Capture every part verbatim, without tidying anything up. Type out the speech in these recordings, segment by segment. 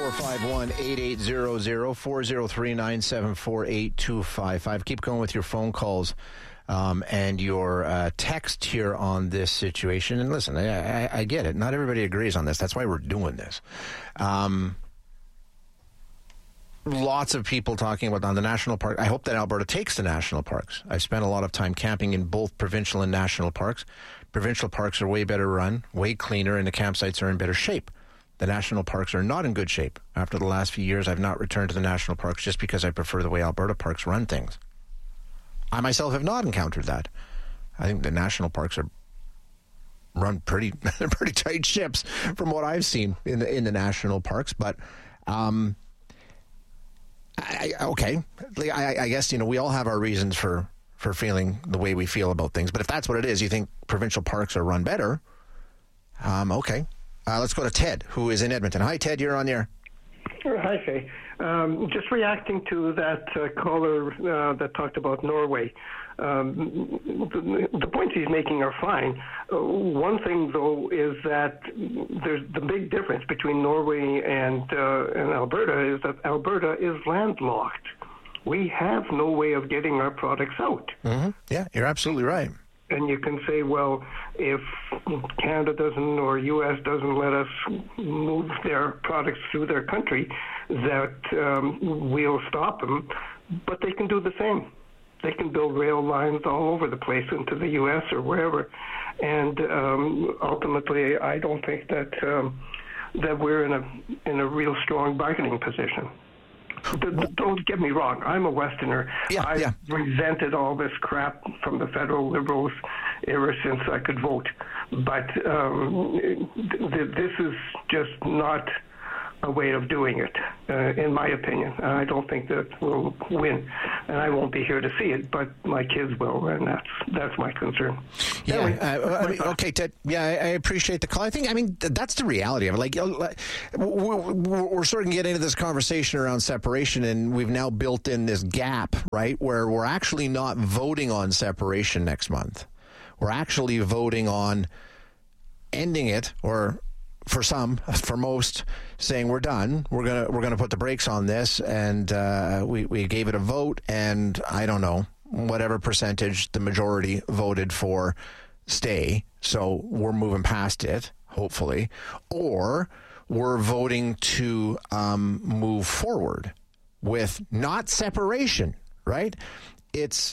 four five one, eight eight zero zero, four zero three, nine seven four, eight two five five. Keep going with your phone calls um, and your uh, text here on this situation. And listen, I, I, I get it. Not everybody agrees on this. That's why we're doing this. Um, lots of people talking about on the national park. I hope that Alberta takes the national parks. I've spent a lot of time camping in both provincial and national parks. Provincial parks are way better run, way cleaner, and the campsites are in better shape. The national parks are not in good shape. After the last few years, I've not returned to the national parks just because I prefer the way Alberta parks run things. I myself have not encountered that. I think the national parks are run pretty pretty tight ships from what I've seen in the in the national parks. But um, I, I, okay, I, I guess you know we all have our reasons for for feeling the way we feel about things. But if that's what it is, you think provincial parks are run better? Um, okay. Uh, let's go to Ted, who is in Edmonton. Hi, Ted. You're on the air. Hi, Faye. Um, just reacting to that uh, caller uh, that talked about Norway. Um, the, the points he's making are fine. Uh, one thing, though, is that there's the big difference between Norway and, uh, and Alberta is that Alberta is landlocked. We have no way of getting our products out. Mm-hmm. Yeah, you're absolutely right. And you can say, well, if Canada doesn't or U S doesn't let us move their products through their country, that um, we'll stop them. But they can do the same. They can build rail lines all over the place into the U S or wherever. And um, ultimately, I don't think that um, that we're in a in a real strong bargaining position. Don't get me wrong. I'm a Westerner. Yeah, I've yeah. resented all this crap from the federal Liberals ever since I could vote. But um, th- this is just not a way of doing it, uh, in my opinion. I don't think that we'll win, and I won't be here to see it, but my kids will, and that's that's my concern. Yeah, anyway, uh, I mean, okay, Ted. Yeah, I, I appreciate the call. I think, I mean, th- that's the reality of it. Like, uh, we're, we're sort of getting into this conversation around separation, and we've now built in this gap, right, where we're actually not voting on separation next month. We're actually voting on ending it, or for some, for most, saying we're done. We're gonna we're gonna put the brakes on this, and uh, we we gave it a vote, and I don't know, whatever percentage the majority voted for stay. So we're moving past it, hopefully, or we're voting to um, move forward with not separation. Right? It's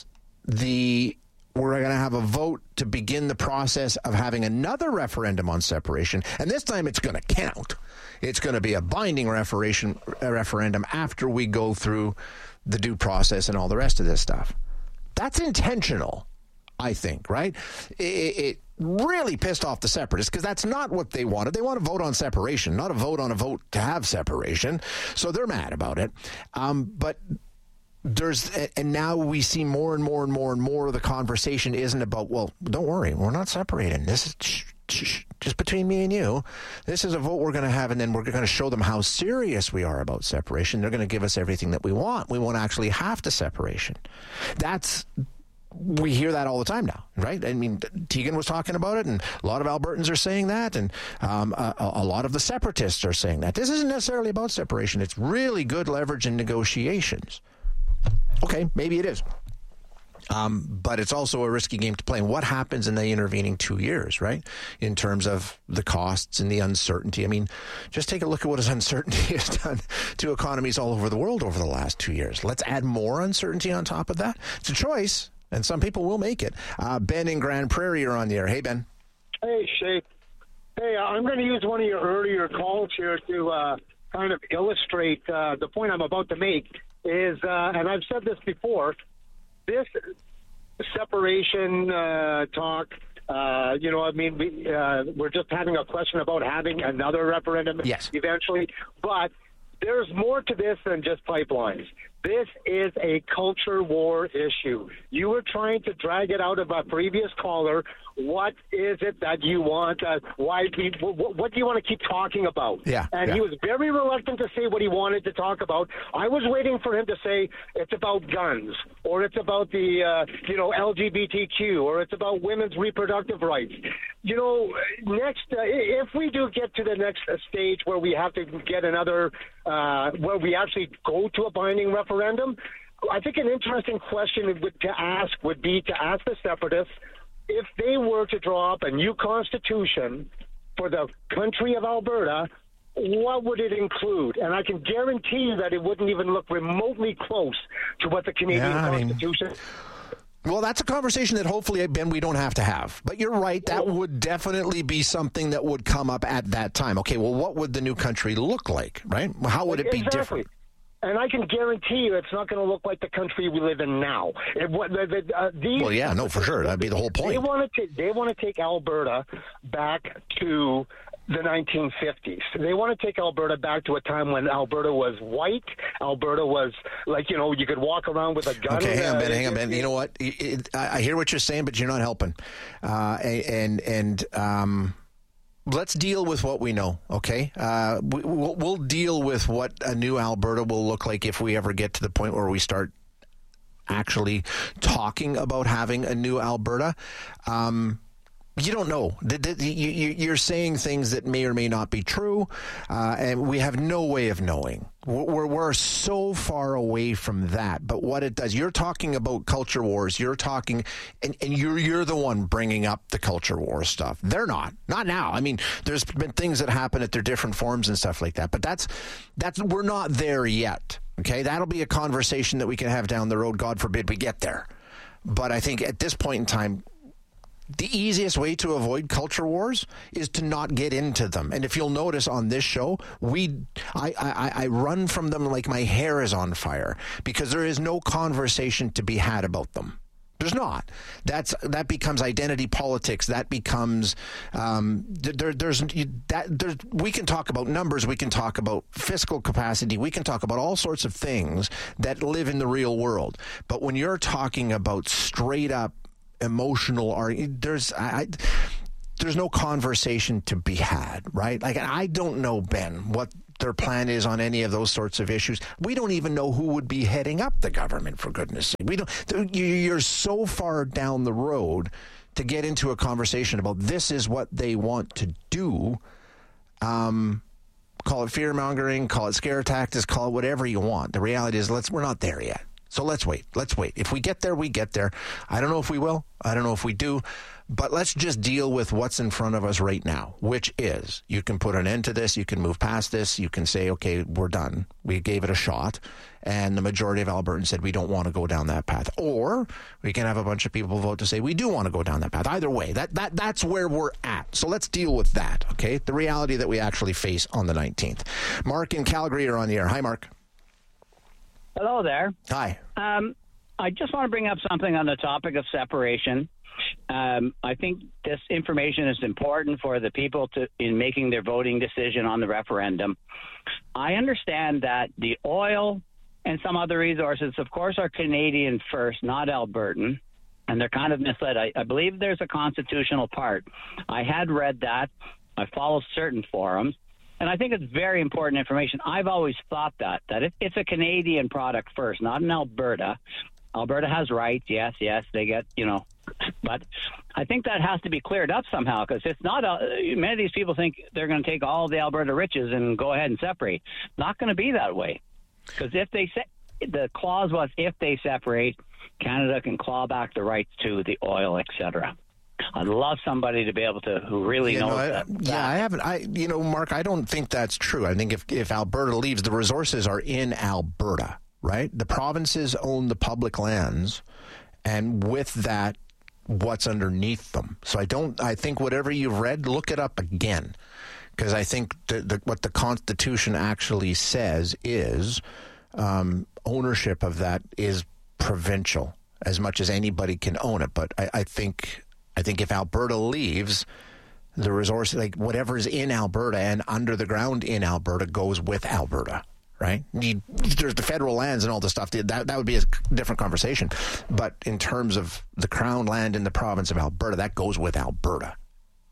the we're going to have a vote to begin the process of having another referendum on separation. And this time it's going to count. It's going to be a binding referendum, a referendum after we go through the due process and all the rest of this stuff. That's intentional, I think, right? It, it really pissed off the separatists because that's not what they wanted. They want to vote on separation, not a vote on a vote to have separation. So they're mad about it. Um, but There's and now we see more and more and more and more of the conversation isn't about, well, don't worry, we're not separating. This is shh, shh, just between me and you. This is a vote we're going to have, and then we're going to show them how serious we are about separation. They're going to give us everything that we want. We won't actually have to separation. That's we hear that all the time now, right? I mean, Tegan was talking about it, and a lot of Albertans are saying that, and um, a, a lot of the separatists are saying that. This isn't necessarily about separation. It's really good leverage in negotiations. Okay, maybe it is. Um, but it's also a risky game to play. And what happens in the intervening two years, right, in terms of the costs and the uncertainty? I mean, just take a look at what uncertainty has done to economies all over the world over the last two years. Let's add more uncertainty on top of that. It's a choice, and some people will make it. Uh, Ben in Grand Prairie, you're on the air. Hey, Ben. Hey, Shay. Hey, I'm going to use one of your earlier calls here to uh, kind of illustrate uh, the point I'm about to make. Is, uh, and I've said this before, this separation uh, talk, uh, you know, I mean, we, uh, we're just having a question about having another referendum yes. eventually, but there's more to this than just pipelines. This is a culture war issue. You were trying to drag it out of a previous caller. What is it that you want? Uh, why? What, what do you want to keep talking about? Yeah, and yeah. he was very reluctant to say what he wanted to talk about. I was waiting for him to say it's about guns, or it's about the uh, you know L G B T Q, or it's about women's reproductive rights. you know, next, uh, if we do get to the next stage where we have to get another, uh, where we actually go to a binding referendum, I think an interesting question would, to ask would be to ask the separatists if they were to draw up a new constitution for the country of Alberta, what would it include? And I can guarantee you that it wouldn't even look remotely close to what the Canadian yeah, I mean, Constitution. Well, that's a conversation that hopefully, Ben, we don't have to have. But you're right. That would definitely be something that would come up at that time. Okay, well, what would the new country look like, right? How would it be exactly. different? And I can guarantee you it's not going to look like the country we live in now. It, the, the, uh, these, well, yeah, no, for sure. That'd be the whole point. They want to, they want to take Alberta back to the nineteen fifties. They want to take Alberta back to a time when Alberta was white. Alberta was like, you know, you could walk around with a gun. Okay, hang on, Ben, uh, hang on, Ben. You know what? It, it, I hear what you're saying, but you're not helping. Uh, and, and, um... Let's deal with what we know, okay? Uh, we, we'll, we'll deal with what a new Alberta will look like if we ever get to the point where we start actually talking about having a new Alberta. Um, you don't know. You're saying things that may or may not be true, uh, and we have no way of knowing. We're, we're so far away from that. But what it does, you're talking about culture wars. You're talking, and, and you're you're the one bringing up the culture war stuff. They're not. Not now. I mean, there's been things that happen at their different forms and stuff like that. But that's that's we're not there yet. Okay, that'll be a conversation that we can have down the road. God forbid we get there. But I think at this point in time, the easiest way to avoid culture wars is to not get into them. And if you'll notice on this show, we I, I, I run from them like my hair is on fire because there is no conversation to be had about them. There's not. That's that becomes identity politics. That becomes um, there. There's that. There's, we can talk about numbers. We can talk about fiscal capacity. We can talk about all sorts of things that live in the real world. But when you're talking about straight up emotional argument, there's I, there's no conversation to be had, right? Like, I don't know, Ben, what their plan is on any of those sorts of issues. We don't even know who would be heading up the government, for goodness sake. We don't. You're so far down the road to get into a conversation about this is what they want to do. Um, call it fear mongering, call it scare tactics, call it whatever you want. The reality is, let's we're not there yet. So let's wait. Let's wait. If we get there, we get there. I don't know if we will. I don't know if we do. But let's just deal with what's in front of us right now, which is you can put an end to this. You can move past this. You can say, okay, we're done. We gave it a shot. And the majority of Albertans said we don't want to go down that path. Or we can have a bunch of people vote to say we do want to go down that path. Either way, that, that that's where we're at. So let's deal with that, okay? The reality that we actually face on the nineteenth. Mark in Calgary are on the air. Hi, Mark. Hello there. Hi. Um, I just want to bring up something on the topic of separation. Um, I think this information is important for the people to in making their voting decision on the referendum. I understand that the oil and some other resources, of course, are Canadian first, not Albertan, and they're kind of misled. I, I believe there's a constitutional part. I had read that. I follow certain forums. And I think it's very important information. I've always thought that, that it, it's a Canadian product first, not in Alberta. Alberta has rights, yes, yes, they get, you know. But I think that has to be cleared up somehow because it's not, uh, many of these people think they're going to take all the Alberta riches and go ahead and separate. Not going to be that way. Because if they, se- the clause was if they separate, Canada can claw back the rights to the oil, et cetera. I'd love somebody to be able to who really you knows know, I, that. Yeah, I haven't. I, you know, Mark, I don't think that's true. I think if if Alberta leaves, the resources are in Alberta, right? The provinces own the public lands, and with that, what's underneath them. So I don't. I think whatever you've read, look it up again, because I think the, the, what the Constitution actually says is um, ownership of that is provincial, as much as anybody can own it. But I, I think. I think if Alberta leaves, the resource, like whatever's in Alberta and under the ground in Alberta goes with Alberta, right? You, there's the federal lands and all the stuff. That, that would be a different conversation. But in terms of the crown land in the province of Alberta, that goes with Alberta.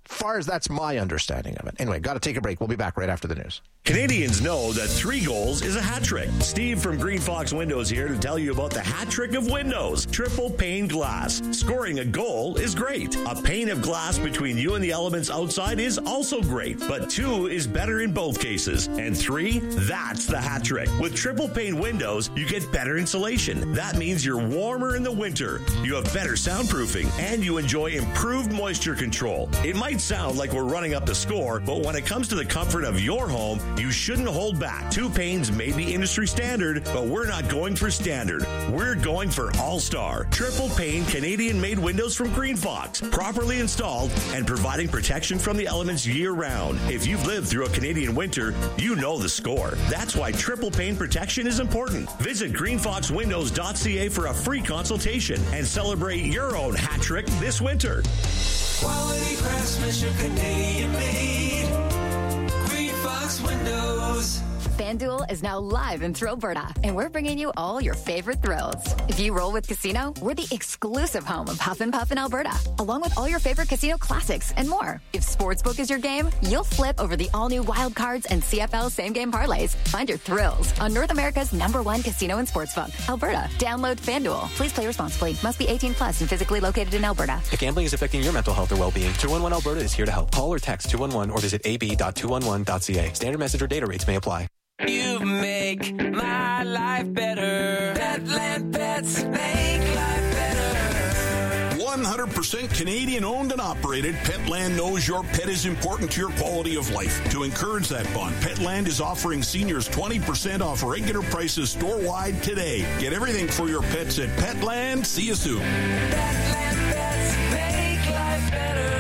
far as that's my understanding of it. Anyway, got to take a break. We'll be back right after the news. Canadians know that three goals is a hat trick. Steve from Green Fox Windows here to tell you about the hat trick of windows. Triple pane glass. Scoring a goal is great. A pane of glass between you and the elements outside is also great. But two is better in both cases. And three, that's the hat trick. With triple pane windows, you get better insulation. That means you're warmer in the winter. You have better soundproofing. And you enjoy improved moisture control. It might sound like we're running up the score, but when it comes to the comfort of your home, you shouldn't hold back. Two panes may be industry standard, but we're not going for standard. We're going for all-star. Triple pane Canadian-made windows from Green Fox. Properly installed and providing protection from the elements year-round. If you've lived through a Canadian winter, you know the score. That's why triple pane protection is important. Visit green fox windows dot c a for a free consultation and celebrate your own hat trick this winter. Quality craftsmanship, Canadian-made. Green Fox Windows. FanDuel is now live in Thrillberta, and we're bringing you all your favorite thrills. If you roll with Casino, we're the exclusive home of Huff and Puff in Alberta, along with all your favorite casino classics and more. If Sportsbook is your game, you'll flip over the all-new Wild Cards and C F L same-game parlays. Find your thrills on North America's number one casino and sportsbook, Alberta. Download FanDuel. Please play responsibly. Must be eighteen plus and physically located in Alberta. If gambling is affecting your mental health or well-being, two one one Alberta is here to help. Call or text two one one or visit a b dot two one one dot c a. Standard message or data rates may apply. You make my life better. Petland Pets make life better. one hundred percent Canadian owned and operated, Petland knows your pet is important to your quality of life. To encourage that bond, Petland is offering seniors twenty percent off regular prices store-wide today. Get everything for your pets at Petland. See you soon. Petland Pets make life better.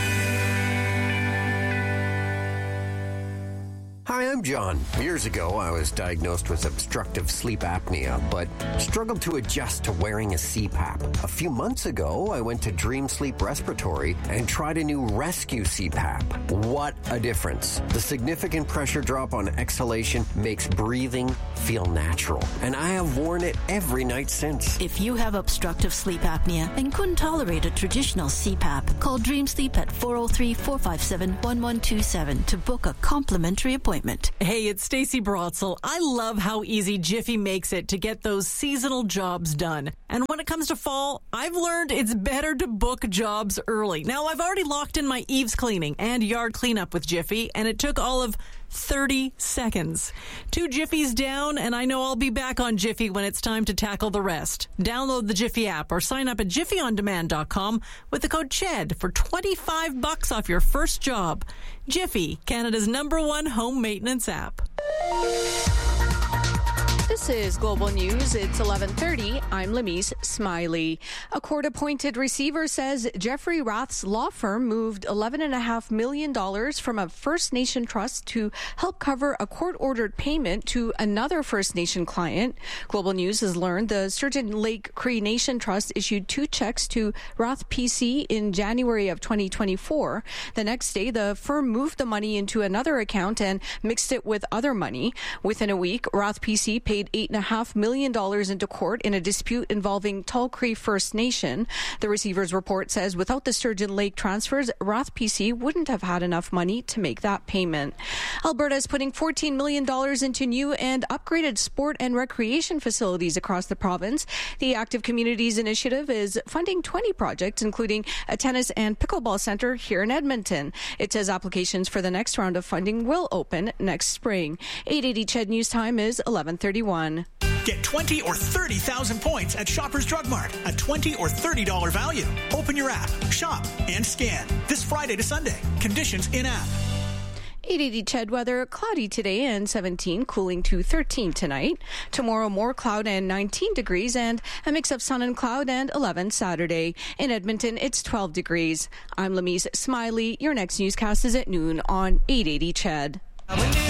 Hi, I'm John. Years ago, I was diagnosed with obstructive sleep apnea, but struggled to adjust to wearing a C PAP. A few months ago, I went to Dream Sleep Respiratory and tried a new Rescue C PAP. What a difference. The significant pressure drop on exhalation makes breathing feel natural, and I have worn it every night since. If you have obstructive sleep apnea and couldn't tolerate a traditional C PAP, call Dream Sleep at four oh three, four five seven, one one two seven to book a complimentary appointment. Hey, it's Stacey Brotzel. I love how easy Jiffy makes it to get those seasonal jobs done. And when it comes to fall, I've learned it's better to book jobs early. Now, I've already locked in my eaves cleaning and yard cleanup with Jiffy, and it took all of thirty seconds. Two Jiffies down, and I know I'll be back on Jiffy when it's time to tackle the rest. Download the Jiffy app or sign up at jiffy on demand dot com with the code CHED for twenty-five bucks off your first job. Jiffy, Canada's number one home maintenance app. This is Global News. It's eleven thirty. I'm Lamise Smiley. A court-appointed receiver says Jeffrey Rath's law firm moved eleven point five million dollars from a First Nation trust to help cover a court-ordered payment to another First Nation client. Global News has learned the Sturgeon Lake Cree Nation Trust issued two checks to Rath P C in January of twenty twenty-four. The next day, the firm moved the money into another account and mixed it with other money. Within a week, Rath P C paid eight point five million dollars into court in a dispute involving Tall Cree First Nation. The receiver's report says without the Sturgeon Lake transfers, Rath P C wouldn't have had enough money to make that payment. Alberta is putting fourteen million dollars into new and upgraded sport and recreation facilities across the province. The Active Communities Initiative is funding twenty projects, including a tennis and pickleball center here in Edmonton. It says applications for the next round of funding will open next spring. eight eighty C H E D News Time is eleven thirty-one. Get twenty or thirty thousand points at Shoppers Drug Mart. A twenty or thirty dollars value. Open your app, shop, and scan. This Friday to Sunday. Conditions in-app. eight eighty C H E D weather, cloudy today and seventeen, cooling to thirteen tonight. Tomorrow, more cloud and nineteen degrees, and a mix of sun and cloud, and eleven Saturday. In Edmonton, it's twelve degrees. I'm Lamise Smiley. Your next newscast is at noon on eight eighty C H E D.